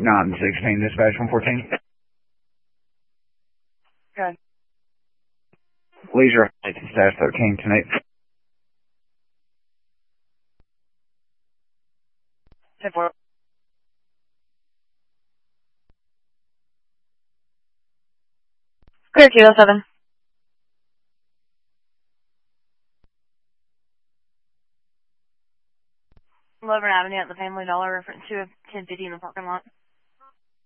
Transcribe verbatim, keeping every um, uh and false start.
nine sixteen, dispatch one fourteen. Good. Leisure Heights, stash thirteen, tonight. ten four. Clear two oh seven. Lover Avenue at the Family Dollar, reference to ten fifty in the parking lot.